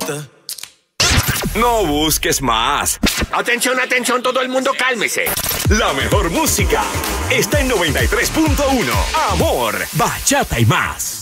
gusta. No busques más. Atención, atención, todo el mundo cálmese. La mejor música está en 93.1. Amor, bachata y más.